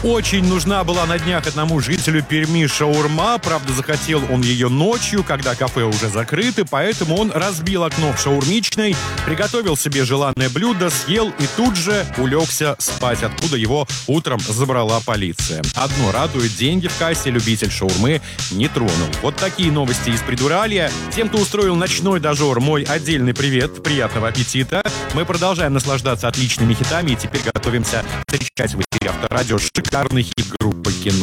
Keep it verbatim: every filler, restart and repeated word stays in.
Очень нужна была на днях одному жителю Перми шаурма. Правда, захотел он ее ночью, когда кафе уже закрыты, поэтому он разбил окно в шаурмичной, приготовил себе желанное блюдо, съел и тут же улегся спать, откуда его утром забрала полиция. Одно радует, деньги в кассе любитель шаурмы не тронул. Вот такие новости из Придуралья. Тем, кто устроил ночной дожор, мой отдельный привет, приятного аппетита. Мы продолжаем наслаждаться отличными хитами и теперь готовимся встречать в эфире Авторадио шикарный хит группы «Кино».